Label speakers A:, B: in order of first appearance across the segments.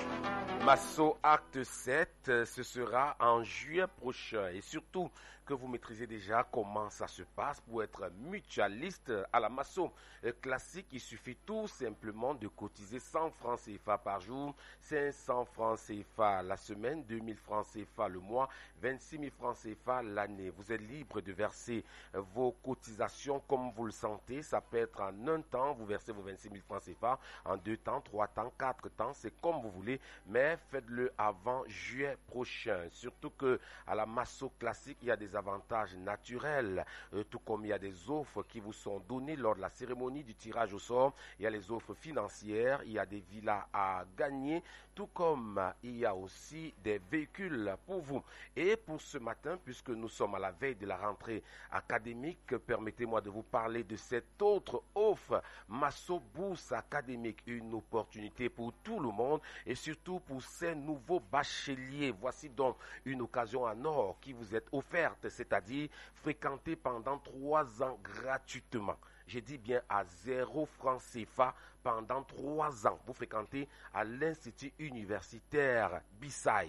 A: Masso Acte 7, ce sera en juillet prochain. Et surtout que vous maîtrisez déjà comment ça se passe pour être mutualiste à la Masso classique. Il suffit tout simplement de cotiser 100 francs CFA par jour, 500 francs CFA la semaine, 2000 francs CFA le mois, 26 000 francs CFA l'année. Vous êtes libre de verser vos cotisations comme vous le sentez. Ça peut être en un temps, vous versez vos 26 000 francs CFA, en 2 temps, 3 temps, 4 temps, c'est comme vous voulez. Mais faites-le avant juillet prochain. Surtout que à la Masso classique, il y a des avantages naturels, tout comme il y a des offres qui vous sont données lors de la cérémonie du tirage au sort. Il y a les offres financières, il y a des villas à gagner, tout comme il y a aussi des véhicules pour vous. Et pour ce matin, puisque nous sommes à la veille de la rentrée académique, permettez-moi de vous parler de cette autre offre, Masso Bourse Académique, une opportunité pour tout le monde et surtout pour ces nouveaux bacheliers. Voici donc une occasion en or qui vous est offerte, c'est-à-dire fréquenter pendant 3 ans gratuitement. Je dis bien à 0 francs CFA pendant 3 ans. Vous fréquentez à l'Institut universitaire Bissaï.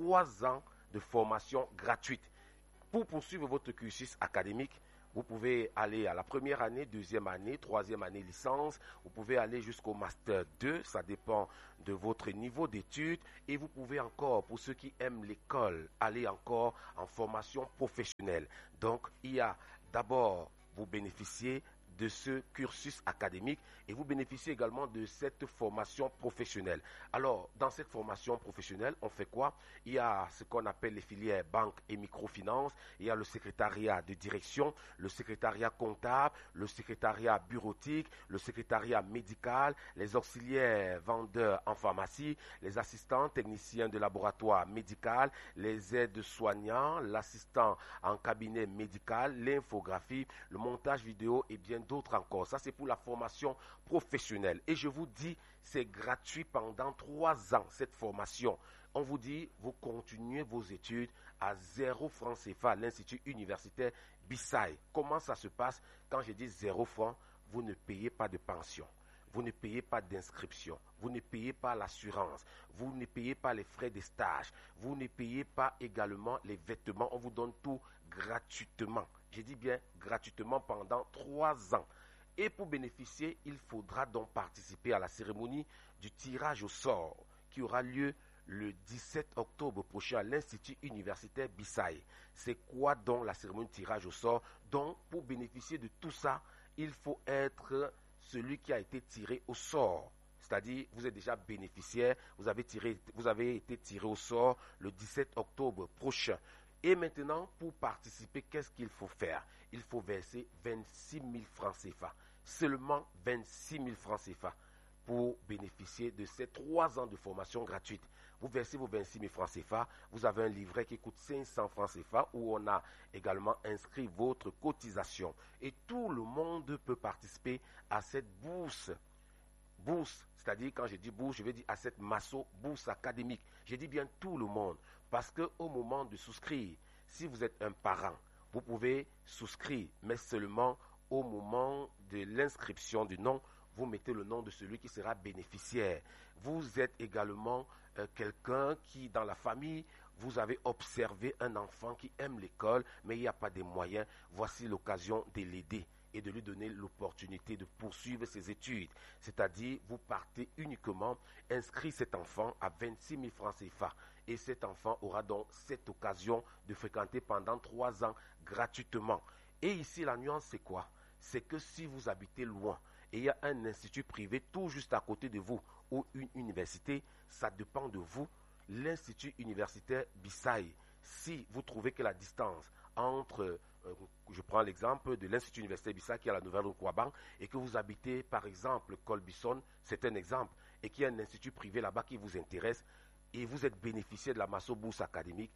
A: 3 ans de formation gratuite. Pour poursuivre votre cursus académique, vous pouvez aller à la première année, deuxième année, troisième année licence. Vous pouvez aller jusqu'au master 2. Ça dépend de votre niveau d'études. Et vous pouvez encore, pour ceux qui aiment l'école, aller encore en formation professionnelle. Donc, il y a d'abord, vous bénéficiez de ce cursus académique et vous bénéficiez également de cette formation professionnelle. Alors, dans cette formation professionnelle, on fait quoi? Il y a ce qu'on appelle les filières banque et microfinance, il y a le secrétariat de direction, le secrétariat comptable, le secrétariat bureautique, le secrétariat médical, les auxiliaires vendeurs en pharmacie, les assistants techniciens de laboratoire médical, les aides soignants, l'assistant en cabinet médical, l'infographie, le montage vidéo et bien d'autres encore. Ça, c'est pour la formation professionnelle. Et je vous dis, c'est gratuit pendant 3 ans, cette formation. On vous dit, vous continuez vos études à 0 francs CFA à l'Institut universitaire Bissaï. Comment ça se passe? Quand je dis 0 francs, vous ne payez pas de pension. Vous ne payez pas d'inscription, vous ne payez pas l'assurance, vous ne payez pas les frais de stage, vous ne payez pas également les vêtements, on vous donne tout gratuitement. Je dis bien gratuitement pendant 3 ans. Et pour bénéficier, il faudra donc participer à la cérémonie du tirage au sort qui aura lieu le 17 octobre prochain à l'Institut universitaire Bissaï. C'est quoi donc la cérémonie de tirage au sort? Donc, pour bénéficier de tout ça, il faut être celui qui a été tiré au sort. C'est-à-dire, vous êtes déjà bénéficiaire, vous avez été tiré au sort le 17 octobre prochain. Et maintenant, pour participer, qu'est-ce qu'il faut faire? Il faut verser 26 000 francs CFA. Seulement 26 000 francs CFA pour bénéficier de ces 3 ans de formation gratuite. Vous versez vos 26 000 francs CFA, vous avez un livret qui coûte 500 francs CFA où on a également inscrit votre cotisation. Et tout le monde peut participer à cette bourse. Bourse, c'est-à-dire quand je dis bourse, je veux dire à cette Masso bourse académique. Je dis bien tout le monde, parce qu'au moment de souscrire, si vous êtes un parent, vous pouvez souscrire, mais seulement au moment de l'inscription du nom, vous mettez le nom de celui qui sera bénéficiaire. Vous êtes également quelqu'un qui, dans la famille, vous avez observé un enfant qui aime l'école, mais il n'y a pas de moyens. Voici l'occasion de l'aider et de lui donner l'opportunité de poursuivre ses études. C'est-à-dire, vous partez uniquement, inscrit cet enfant à 26 000 francs CFA. Et cet enfant aura donc cette occasion de fréquenter pendant 3 ans gratuitement. Et ici, la nuance, c'est quoi? C'est que si vous habitez loin, et il y a un institut privé tout juste à côté de vous, ou une université, ça dépend de vous. L'Institut universitaire Bissaï, si vous trouvez que la distance entre, je prends l'exemple de l'Institut universitaire Bissaï qui est à la Nouvelle-Kouaban, et que vous habitez par exemple Colbison, c'est un exemple, et qu'il y a un institut privé là-bas qui vous intéresse, et vous êtes bénéficiaire de la Masso Bourse Académique,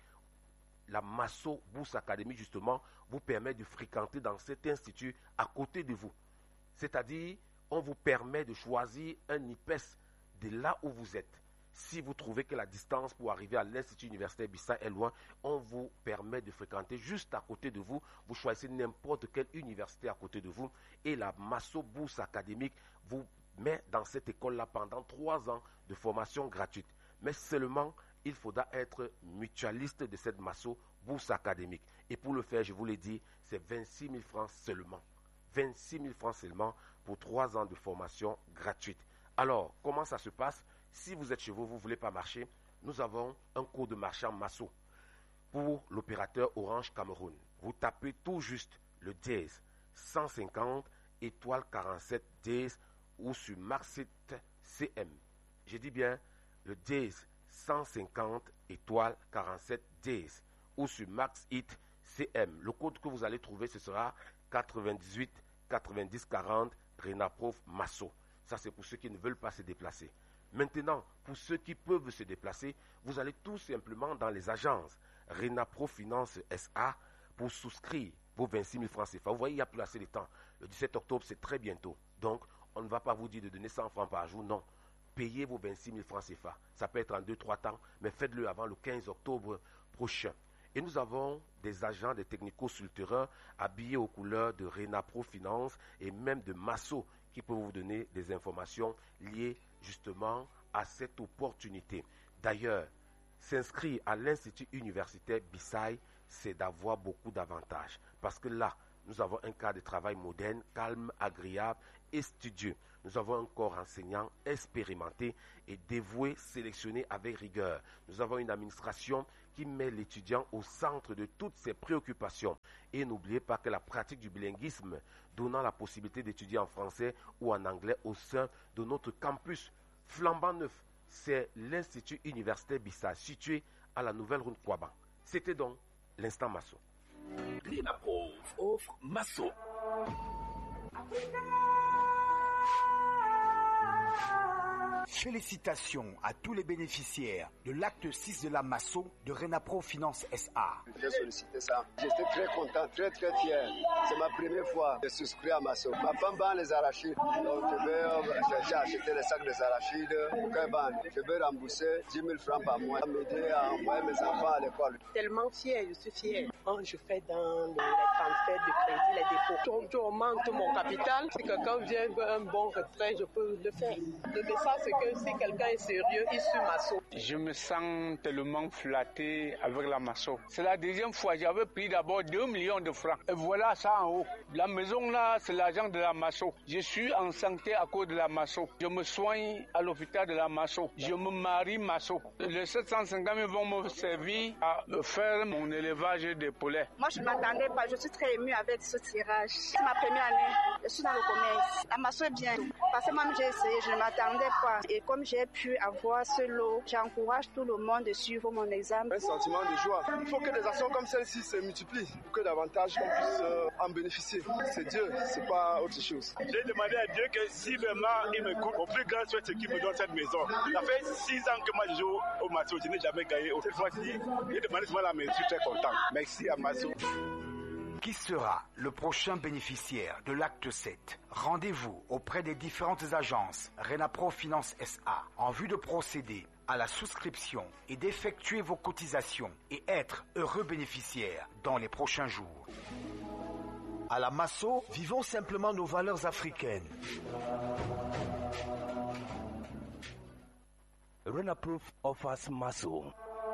A: la Masso Bourse Académique justement vous permet de fréquenter dans cet institut à côté de vous. C'est-à-dire, on vous permet de choisir un IPES de là où vous êtes. Si vous trouvez que la distance pour arriver à l'Institut universitaire Bissaï est loin, on vous permet de fréquenter juste à côté de vous. Vous choisissez n'importe quelle université à côté de vous et la Masso Bourse Académique vous met dans cette école-là pendant 3 ans de formation gratuite. Mais seulement, il faudra être mutualiste de cette Masso bourse académique. Et pour le faire, je vous l'ai dit, c'est 26 000 francs seulement. 26 000 francs seulement pour 3 ans de formation gratuite. Alors, comment ça se passe? Si vous êtes chez vous, vous ne voulez pas marcher, nous avons un cours de marché en Masso pour l'opérateur Orange Cameroun. Vous tapez tout juste le dièse 150 étoile 47 dièse ou sur Maxit CM. Je dis bien le dièse 150 étoile 47 dièse ou sur Maxit CM. Le code que vous allez trouver, ce sera 98 90 40 Renaprof Masso. Ça, c'est pour ceux qui ne veulent pas se déplacer. Maintenant, pour ceux qui peuvent se déplacer, vous allez tout simplement dans les agences Renapro Finance SA pour souscrire vos 26 000 francs CFA. Vous voyez, il n'y a plus assez de temps. Le 17 octobre, c'est très bientôt. Donc, on ne va pas vous dire de donner 100 francs par jour. Non. Payez vos 26 000 francs CFA. Ça peut être en 2-3 temps, mais faites-le avant le 15 octobre prochain. Et nous avons des agents, des technico-sultureurs habillés aux couleurs de Renapro Finance et même de Masso qui peuvent vous donner des informations liées justement à cette opportunité. D'ailleurs, s'inscrire à l'Institut universitaire Bissai, c'est d'avoir beaucoup d'avantages. Parce que là, nous avons un cadre de travail moderne, calme, agréable et studieux. Nous avons un corps enseignant expérimenté et dévoué, sélectionné avec rigueur. Nous avons une administration qui met l'étudiant au centre de toutes ses préoccupations. Et n'oubliez pas que la pratique du bilinguisme, donnant la possibilité d'étudier en français ou en anglais au sein de notre campus flambant neuf, c'est l'Institut universitaire Bissai, situé à la nouvelle route Kouaban. C'était donc l'instant Masso.
B: Renaprof offre Masso.
C: Félicitations à tous les bénéficiaires de l'acte 6 de la Masso de Renapro Finance SA.
D: J'ai sollicité ça. J'étais très content, très fier. C'est ma première fois de souscrire à Masso. Ma femme vend les arachides. Donc j'ai acheté les sacs des arachides. Je vais rembourser 10 000 francs par mois. M'aider à envoyer mes enfants à l'école.
E: Tellement fier, je suis fier. Quand je fais dans les transferts de crédit, les dépôts, je augmente mon capital. Si quelqu'un vient veut un bon retrait, je peux le faire. Le message, c'est que si quelqu'un est sérieux, il suit Masso.
F: Je me sens tellement flatté avec la Masso. C'est la deuxième fois. J'avais pris d'abord 2 millions de francs. Et voilà ça en haut. La maison là, c'est l'argent de la Masso. Je suis en santé à cause de la Masso. Je me soigne à l'hôpital de la Masso. Je me marie Masso. Les 750 000 vont me servir à faire mon élevage de poulets.
G: Moi, je ne m'attendais pas. Je suis très émue avec ce tirage. C'est ma première année. Je suis dans le commerce. La Masso est bien. Parce que même j'ai essayé, je ne m'attendais pas. Et comme j'ai pu avoir ce lot, j'encourage tout le monde de suivre mon examen.
D: Un sentiment de joie. Il faut que des actions comme celle-ci se multiplient pour que davantage on puisse en bénéficier. C'est Dieu, c'est pas autre chose.
H: J'ai demandé à Dieu que si vraiment il me coupe, au plus grand souhait, c'est qu'il me donne cette maison. Ça fait 6 ans que moi je joue au Masso, je n'ai jamais gagné. Cette fois-ci, j'ai demandé seulement la maison, je suis très content. Merci à Masso.
C: Qui sera le prochain bénéficiaire de l'acte 7? Rendez-vous auprès des différentes agences Renapro Finance SA en vue de procéder à la souscription et d'effectuer vos cotisations et être heureux bénéficiaire dans les prochains jours. À la Masso, vivons simplement nos valeurs africaines.
B: Renaprof offers Masso.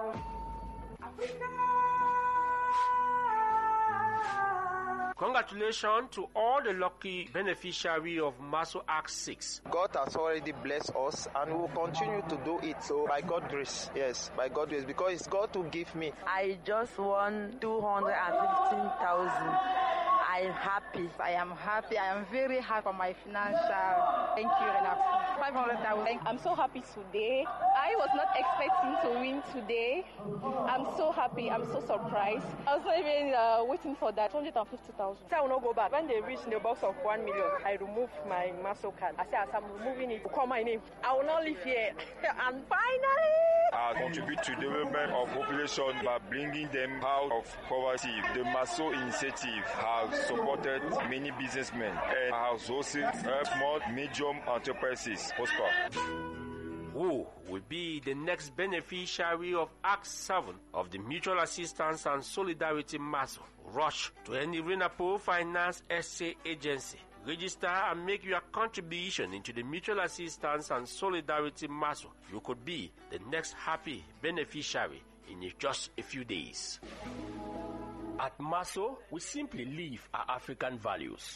I: Congratulations to all the lucky beneficiaries of Masso Act 6.
J: God has already blessed us and we will continue to do it. So by God's grace, yes, by God's grace, because it's God who give me.
K: I just won 215,000. I'm happy. I am happy. I am very happy for my financial. Thank you, Renapro. 500,000.
L: I'm so happy today. I was not expecting to win today. I'm so happy. I'm so surprised. I was not even waiting for that. 250,000.
E: So I will not go back. When they reach the box of 1 million, I remove my Masso card. I say, as I'm removing it, call my name. I will not live here. And finally,
M: I contribute to the development of population by bringing them out of poverty. The Masso initiative has supported many businessmen and has also helped small, medium enterprises prosper.
I: Who will be the next beneficiary of Act 7 of the Mutual Assistance and Solidarity Masso? Rush to any Renapo Finance SA agency. Register and make your contribution into the Mutual Assistance and Solidarity Maso. You could be the next happy beneficiary in just a few days.
B: At Maso, we simply live our African values.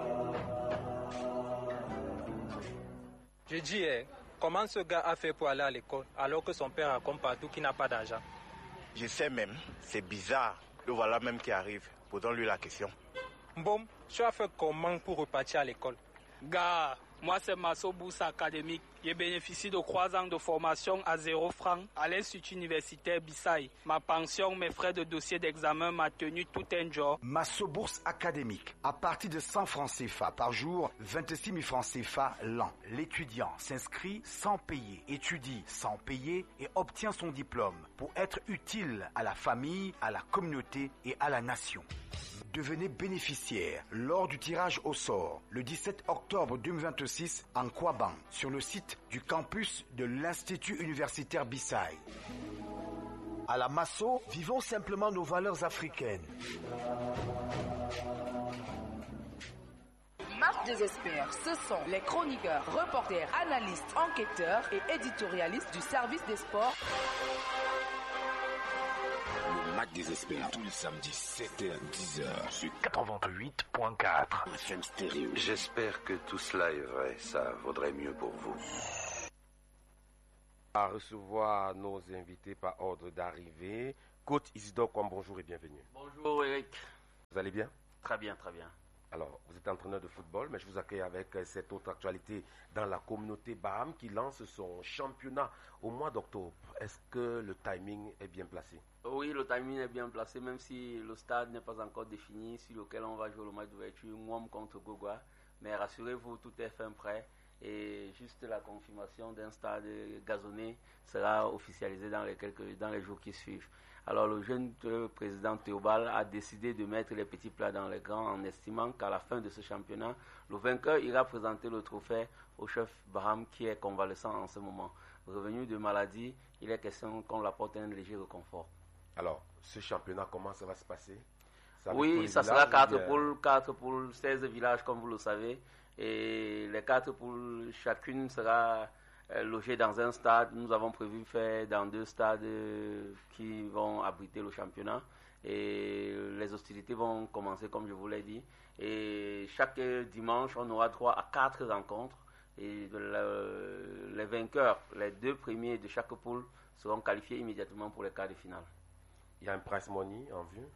N: Je dis, comment ce gars a fait pour aller à l'école alors que son père raconte partout qu'il n'a pas d'argent?
O: Je sais même, c'est bizarre. Le voilà même qui arrive. Posons-lui la question.
N: Bon, tu as fait comment pour repartir à l'école?
P: Gars, moi c'est Maso Bourse Académique. J'ai bénéficié de 3 ans de formation à 0 francs à l'Institut universitaire Bissaï. Ma pension, mes frais de dossier d'examen m'a tenu tout un jour.
C: Maso Bourse Académique. À partir de 100 francs CFA par jour, 26 000 francs CFA l'an. L'étudiant s'inscrit sans payer, étudie sans payer et obtient son diplôme pour être utile à la famille, à la communauté et à la nation. Devenez bénéficiaire lors du tirage au sort le 17 octobre 2026 en Kouaban sur le site du campus de l'Institut universitaire Bissaï. À la Maso, vivons simplement nos valeurs africaines.
Q: Marc Désespère, ce sont les chroniqueurs, reporters, analystes, enquêteurs et éditorialistes du service des sports.
B: Le Mac Désespère, tous les samedis 7h-10h sur 88.4 FM Stéréo.
R: J'espère que tout cela est vrai, ça vaudrait mieux pour vous.
A: À recevoir nos invités par ordre d'arrivée. Coach Isidore Kwam, bonjour et bienvenue.
S: Bonjour Eric.
A: Vous allez bien?
S: Très bien, très bien.
A: Alors, vous êtes entraîneur de football, mais je vous accueille avec cette autre actualité dans la communauté Baham qui lance son championnat au mois d'octobre. Est-ce que le timing est bien placé?
S: Oui, le timing est bien placé, même si le stade n'est pas encore défini sur lequel on va jouer le match d'ouverture, Ngom contre Gogwa. Mais rassurez-vous, tout est fin prêt et juste la confirmation d'un stade gazonné sera officialisée dans les jours qui suivent. Alors le jeune président Théobald a décidé de mettre les petits plats dans les grands en estimant qu'à la fin de ce championnat, le vainqueur ira présenter le trophée au chef Baham qui est convalescent en ce moment. Revenu de maladie, il est question qu'on l'apporte un léger réconfort.
A: Alors, ce championnat, comment ça va se passer?
S: Oui, ça sera 4 poules, 16 villages comme vous le savez. Et les 4 poules, chacune sera logée dans un stade. Nous avons prévu faire dans 2 stades qui vont abriter le championnat. Et les hostilités vont commencer comme je vous l'ai dit. Et chaque dimanche, on aura droit à 4 rencontres. Et les vainqueurs, les 2 premiers de chaque poule, seront qualifiés immédiatement pour les quarts de finale.
A: Il y a un prize money en vue?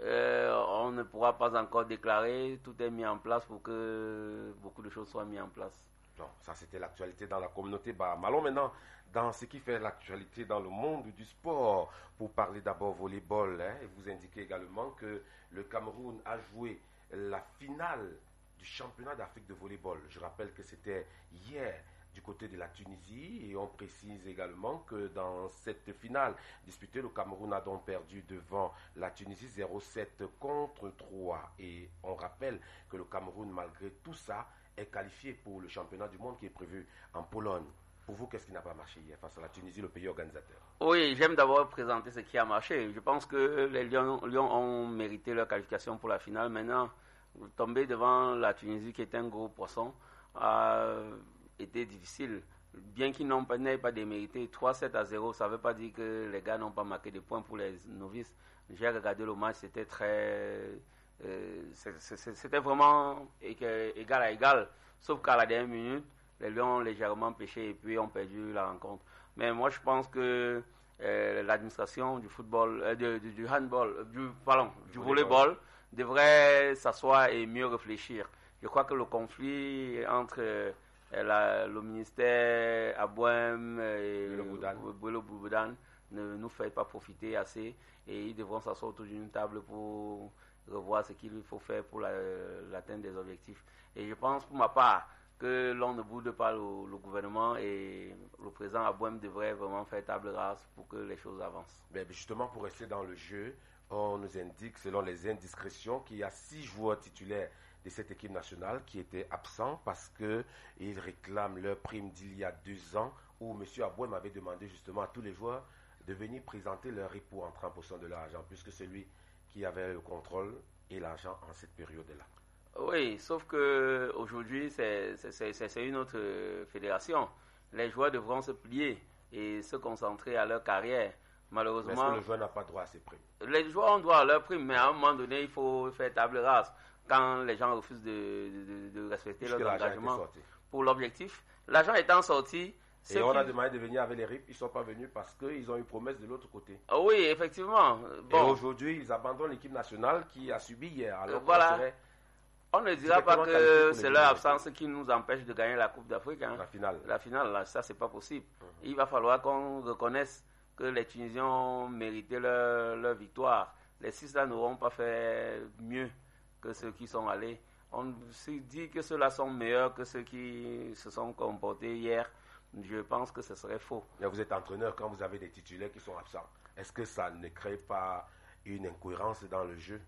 S: On ne pourra pas encore déclarer. Tout est mis en place pour que beaucoup de choses soient mises en place.
A: Non, ça c'était l'actualité dans la communauté Baham. Allons maintenant dans ce qui fait l'actualité dans le monde du sport. Pour parler d'abord volleyball, et vous indiquez également que le Cameroun a joué la finale du championnat d'Afrique de volleyball. Je rappelle que c'était hier du côté de la Tunisie et on précise également que dans cette finale disputée, le Cameroun a donc perdu devant la Tunisie 0-7 contre 3 et on rappelle que le Cameroun malgré tout ça est qualifié pour le championnat du monde qui est prévu en Pologne. Pour vous, qu'est-ce qui n'a pas marché hier face à la Tunisie, le pays organisateur?
S: Oui, j'aime d'abord présenter ce qui a marché. Je pense que les Lions ont mérité leur qualification pour la finale. Maintenant, tomber devant la Tunisie qui est un gros poisson a été difficile. Bien qu'ils n'aient pas démérité, 3-7-0, ça ne veut pas dire que les gars n'ont pas marqué de points pour les novices. J'ai regardé le match, c'était c'était vraiment égal à égal. Sauf qu'à la dernière minute, les Lions ont légèrement pêché et puis ont perdu la rencontre. Mais moi, je pense que l'administration du football, du handball, du volleyball devrait s'asseoir et mieux réfléchir. Je crois que le conflit entre le ministère Abouem et le Boudan ne nous fait pas profiter assez et ils devront s'asseoir autour d'une table pour revoir ce qu'il faut faire pour l'atteinte des objectifs. Et je pense pour ma part que l'on ne boude pas le gouvernement et le président Abouem devrait vraiment faire table rase pour que les choses avancent.
A: Mais justement, pour rester dans le jeu, on nous indique, selon les indiscrétions, qu'il y a 6 joueurs titulaires de cette équipe nationale qui étaient absents parce qu'ils réclament leur prime d'il y a 2 ans où M. Abouem avait demandé justement à tous les joueurs de venir présenter leur époux en 30% de leur argent puisque celui qui avait le contrôle et l'argent en cette période-là.
S: Oui, sauf qu'aujourd'hui, c'est une autre fédération. Les joueurs devront se plier et se concentrer à leur carrière. Malheureusement,
A: est-ce que le joueur n'a pas droit à ses primes?
S: Les joueurs ont droit à leurs primes, mais à un moment donné, il faut faire table rase. Quand les gens refusent de respecter leurs engagements pour l'objectif, l'argent étant sorti...
A: Et on a demandé de venir avec les RIP, ils ne sont pas venus parce qu'ils ont eu promesse de l'autre côté.
S: Oui, effectivement.
A: Bon. Et aujourd'hui, ils abandonnent l'équipe nationale qui a subi hier. Alors
S: voilà. On ne dira pas que c'est leur absence qui nous empêche de gagner la Coupe d'Afrique. Hein. La finale, là, ça, c'est pas possible. Il va falloir qu'on reconnaisse que les Tunisiens ont mérité leur victoire. Les 6 là n'auront pas fait mieux que ceux qui sont allés. On se dit que ceux-là sont meilleurs que ceux qui se sont comportés hier. Je pense que ce serait faux.
A: Mais vous êtes entraîneur quand vous avez des titulaires qui sont absents. Est-ce que ça ne crée pas une incohérence dans le jeu?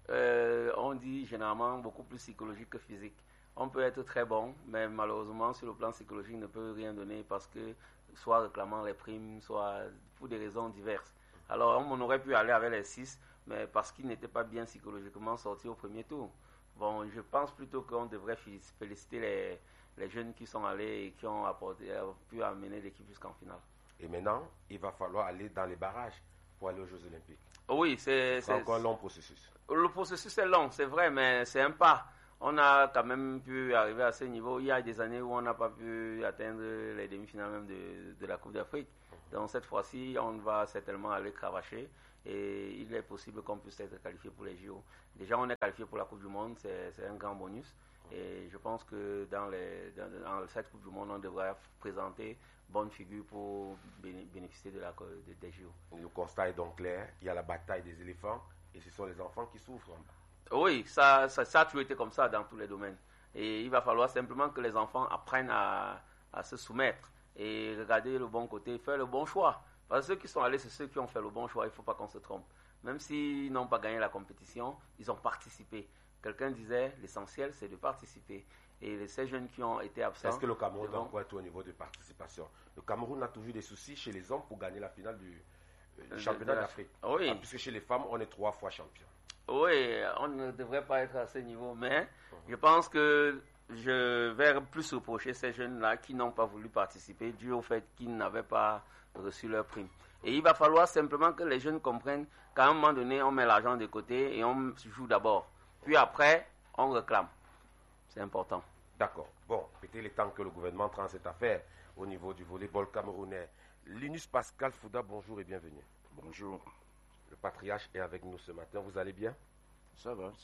S: On dit généralement beaucoup plus psychologique que physique. On peut être très bon, mais malheureusement sur le plan psychologique ne peut rien donner parce que soit réclamant les primes, soit pour des raisons diverses. Alors on aurait pu aller avec les 6, mais parce qu'ils n'étaient pas bien psychologiquement sortis au premier tour. Bon, je pense plutôt qu'on devrait féliciter les jeunes qui sont allés et qui ont pu amener l'équipe jusqu'en finale.
A: Et maintenant, il va falloir aller dans les barrages pour aller aux Jeux Olympiques.
S: Oui, c'est
A: encore un long processus.
S: Le processus est long, c'est vrai, mais c'est un pas. On a quand même pu arriver à ce niveau. Il y a des années où on n'a pas pu atteindre les demi-finales même de la Coupe d'Afrique. Donc cette fois-ci, on va certainement aller cravacher et il est possible qu'on puisse être qualifié pour les JO. Déjà, on est qualifié pour la Coupe du Monde, c'est un grand bonus. Et je pense que dans cette Coupe du Monde, on devrait présenter bonne figure pour bénéficier des JO.
A: Le constat est donc clair, il y a la bataille des éléphants et ce sont les enfants qui souffrent.
S: Oui, ça a toujours été comme ça dans tous les domaines. Et il va falloir simplement que les enfants apprennent à se soumettre et regarder le bon côté, faire le bon choix. Parce que ceux qui sont allés, c'est ceux qui ont fait le bon choix, il ne faut pas qu'on se trompe. Même s'ils n'ont pas gagné la compétition, ils ont participé. Quelqu'un disait, l'essentiel, c'est de participer. Et ces jeunes qui ont été absents...
A: Est-ce que le Cameroun doit encore être au niveau de participation? Le Cameroun a toujours des soucis chez les hommes pour gagner la finale du championnat d'Afrique.
S: Oui.
A: Puisque chez les femmes, on est 3 fois champion.
S: Oui, on ne devrait pas être à ce niveau, mais je pense que je vais plus reprocher ces jeunes-là qui n'ont pas voulu participer dû au fait qu'ils n'avaient pas reçu leur prime. Et il va falloir simplement que les jeunes comprennent qu'à un moment donné, on met l'argent de côté et on joue d'abord. Puis après, on réclame. C'est important.
A: D'accord. Bon, peut-être il est temps que le gouvernement tranche cette affaire au niveau du volleyball camerounais. Linus Pascal Fouda, bonjour et bienvenue.
T: Bonjour.
A: Le patriarche est avec nous ce matin. Vous allez bien?
T: Ça va.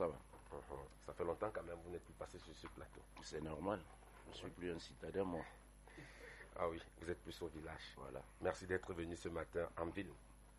A: Ça fait longtemps quand même, vous n'êtes plus passé sur ce plateau.
T: C'est normal. Je ne suis plus un citadin, moi.
A: Ah oui, vous êtes plus au village.
T: Voilà.
A: Merci d'être venu ce matin en ville.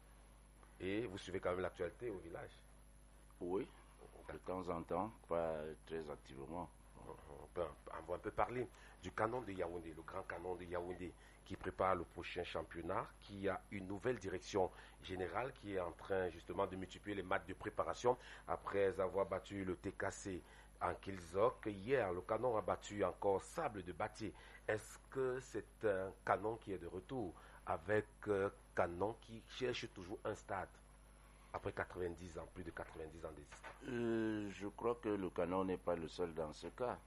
A: Et vous suivez quand même l'actualité au village?
T: Oui, de temps en temps, pas très activement.
A: On va un peu parler du canon de Yaoundé, le grand canon de Yaoundé qui prépare le prochain championnat, qui a une nouvelle direction générale qui est en train justement de multiplier les matchs de préparation après avoir battu le TKC en Kilzok. Hier, le canon a battu encore Sable de Batié. Est-ce que c'est un canon qui est de retour avec canon qui cherche toujours un stade après 90 ans, plus de 90 ans d'existence?
T: Je crois que le canon n'est pas le seul dans ce cas.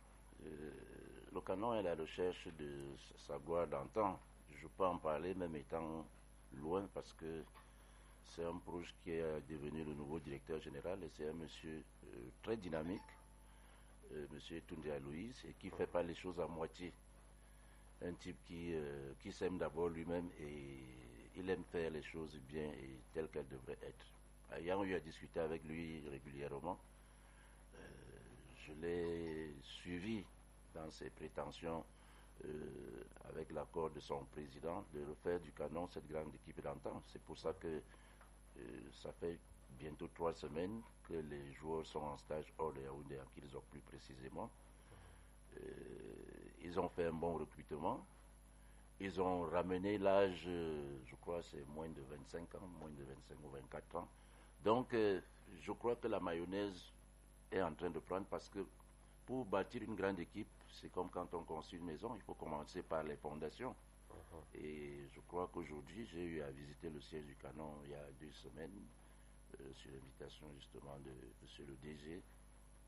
T: Le canon est à la recherche de sa gloire d'antan. Je peux en parler même étant loin parce que c'est un proche qui est devenu le nouveau directeur général et c'est un monsieur très dynamique, monsieur Toundia Louise, et qui ne fait pas les choses à moitié. Un type qui s'aime d'abord lui-même et il aime faire les choses bien et telles qu'elles devraient être. Ayant eu à discuter avec lui régulièrement, je l'ai suivi dans ses prétentions avec l'accord de son président de refaire du canon cette grande équipe d'antan. C'est pour ça que ça fait bientôt 3 semaines que les joueurs sont en stage hors de Yaoundé, en Kilzok plus précisément. Ils ont fait un bon recrutement. Ils ont ramené l'âge, je crois c'est moins de 25 ans, moins de 25 ou 24 ans. Donc je crois que la mayonnaise est en train de prendre parce que pour bâtir une grande équipe, c'est comme quand on construit une maison, il faut commencer par les fondations. Et je crois qu'aujourd'hui, j'ai eu à visiter le siège du canon il y a 2 semaines sur l'invitation justement de monsieur le DG.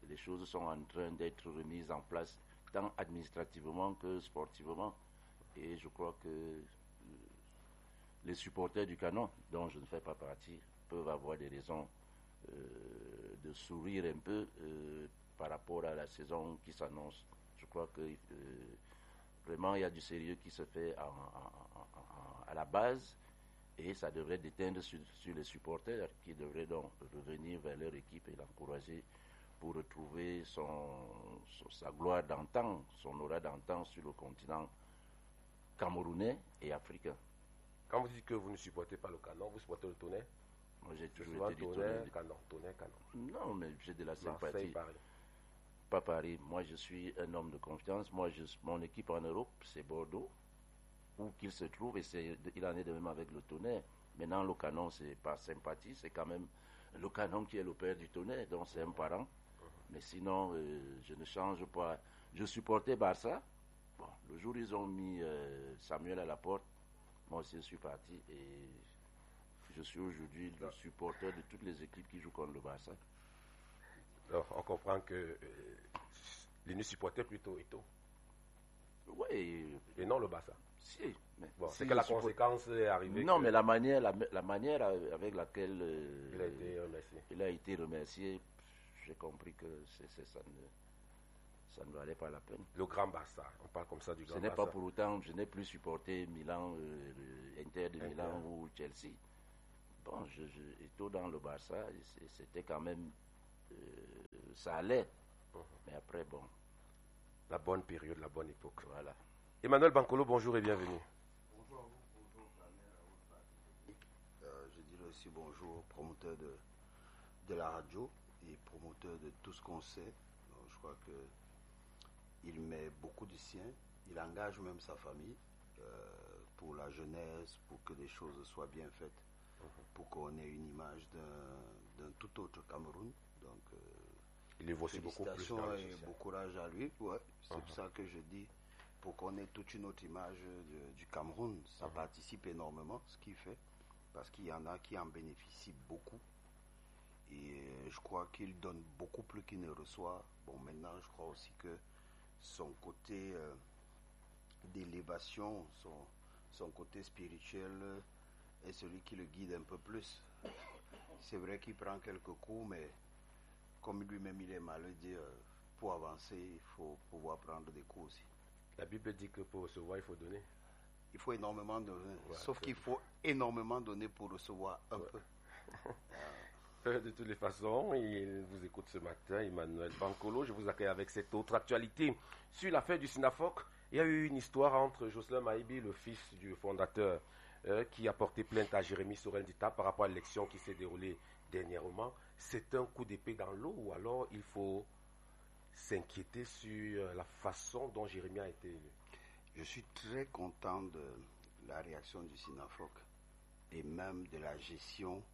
T: les choses sont en train d'être remises en place, tant administrativement que sportivement. Et je crois que les supporters du Canon, dont je ne fais pas partie, peuvent avoir des raisons de sourire un peu par rapport à la saison qui s'annonce. Je crois que vraiment il y a du sérieux qui se fait à la base, et ça devrait déteindre sur les supporters qui devraient donc revenir vers leur équipe et l'encourager pour retrouver sa gloire d'antan, son aura d'antan sur le continent camerounais et africain.
A: Quand vous dites que vous ne supportez pas le Canon, vous supportez le Tonnerre?
T: Moi, j'ai toujours été du Tonnerre.
A: Canon.
T: Non, mais j'ai de la sympathie.
A: Marseille, Paris.
T: Pas Paris. Moi, je suis un homme de confiance. Moi, mon équipe en Europe, c'est Bordeaux, où qu'il se trouve, et il en est de même avec le Tonnerre. Maintenant, le Canon, c'est pas sympathie, c'est quand même le Canon qui est le père du Tonnerre, donc c'est un parent. Mais sinon, je ne change pas. Je supportais Barça. Bon, le jour où ils ont mis Samuel à la porte, moi aussi je suis parti, et je suis aujourd'hui le supporter de toutes les équipes qui jouent contre le Barça.
A: Alors, on comprend que l'Uni supportait plutôt Eto'o.
T: Oui.
A: Et non le Barça.
T: Si. Mais
A: bon,
T: si
A: c'est que la conséquence est arrivée.
T: Non, mais la manière avec laquelle
A: il
T: a été remercié, j'ai compris que ça ne valait pas la peine.
A: Le Grand Barça, on parle comme ça du Grand Barça.
T: Ce n'est pas pour autant, je n'ai plus supporté Milan, Inter de Milan ou Chelsea. Bon, Eto'o dans le Barça, c'était quand même, ça allait. Mais après, bon.
A: La bonne période, la bonne époque.
T: Voilà.
A: Emmanuel Bankolo, bonjour et bienvenue.
U: Bonjour à vous, bonjour je dirais aussi bonjour aux promoteurs de la radio et promoteurs de tout ce qu'on sait. Donc, je crois qu'il met beaucoup de sien, il engage même sa famille pour la jeunesse, pour que les choses soient bien faites, pour qu'on ait une image d'un tout autre Cameroun. Donc,
A: il évolue aussi beaucoup plus dans le
U: et bon courage à lui. Ouais, c'est pour ça que je dis, pour qu'on ait toute une autre image du Cameroun, ça participe énormément, ce qu'il fait, parce qu'il y en a qui en bénéficient beaucoup. Et je crois qu'il donne beaucoup plus qu'il ne reçoit. Bon, maintenant, je crois aussi que son côté d'élévation, son côté spirituel est celui qui le guide un peu plus. C'est vrai qu'il prend quelques coups, mais comme lui-même il est malade, pour avancer, il faut pouvoir prendre des coups aussi.
A: La Bible dit que pour recevoir, il faut donner.
U: Il faut énormément donner, sauf qu'il faut énormément donner pour recevoir un peu.
A: De toutes les façons, il vous écoute ce matin, Emmanuel Bankolo. Je vous accueille avec cette autre actualité. Sur l'affaire du Synafoc, il y a eu une histoire entre Jocelyn Maïbi, le fils du fondateur, qui a porté plainte à Jérémy Sorel-Dita par rapport à l'élection qui s'est déroulée dernièrement. C'est un coup d'épée dans l'eau, ou alors il faut s'inquiéter sur la façon dont Jérémy a été élu?
U: Je suis très content de la réaction du Synafoc et même de la gestion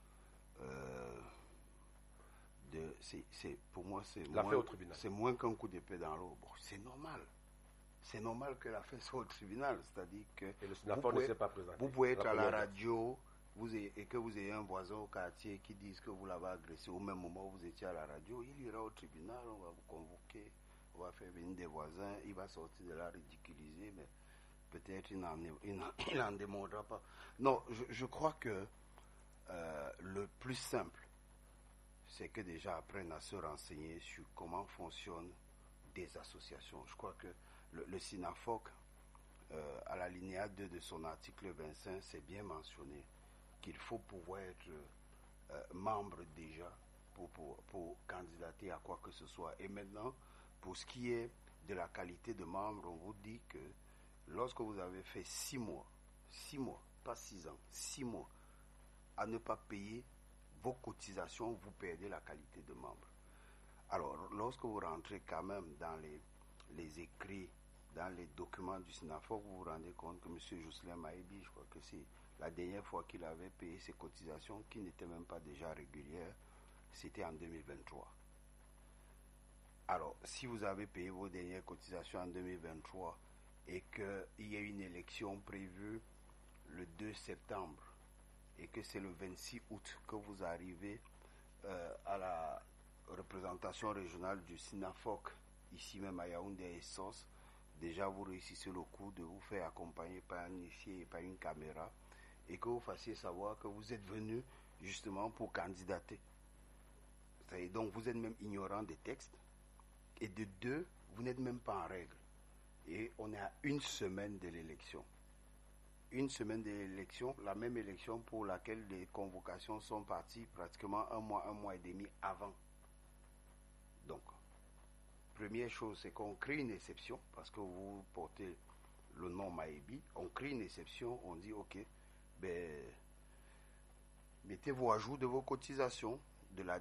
U: pour moi c'est moins qu'un coup d'épée dans l'eau. Bon, c'est normal. C'est normal que l'affaire soit au tribunal, c'est-à-dire que vous pouvez être à la radio et que vous ayez un voisin au quartier qui dise que vous l'avez agressé au même moment où vous étiez à la radio, il ira au tribunal, on va vous convoquer, on va faire venir des voisins, il va sortir de là ridiculisé, mais peut-être il n'en démordra pas. Non, je crois que le plus simple, c'est que déjà apprennent à se renseigner sur comment fonctionnent des associations. Je crois que le Synafoc, à la linéa 2 de son article 25, c'est bien mentionné qu'il faut pouvoir être membre déjà pour candidater à quoi que ce soit. Et maintenant, pour ce qui est de la qualité de membre, on vous dit que lorsque vous avez fait 6 mois, pas 6 ans, 6 mois, à ne pas payer vos cotisations, vous perdez la qualité de membre. Alors, lorsque vous rentrez quand même dans les écrits, dans les documents du Synafoc, vous vous rendez compte que M. Jocelyn Maïbi, je crois que c'est la dernière fois qu'il avait payé ses cotisations, qui n'étaient même pas déjà régulières, c'était en 2023. Alors, si vous avez payé vos dernières cotisations en 2023 et qu'il y a une élection prévue le 2 septembre et que c'est le 26 août que vous arrivez représentation régionale du SINAFOC, ici même à Yaoundé et SOS, déjà vous réussissez le coup de vous faire accompagner par un huissier et par une caméra et que vous fassiez savoir que vous êtes venu justement pour candidater. Et donc vous êtes même ignorant des textes. Et de deux, vous n'êtes même pas en règle. Et on est à une semaine de l'élection. Une semaine de l'élection, la même élection pour laquelle les convocations sont parties pratiquement un mois et demi avant. Donc, première chose, c'est qu'on crée une exception, parce que vous portez le nom Maébi, on crée une exception, on dit ok, mettez-vous à jour de vos cotisations, de la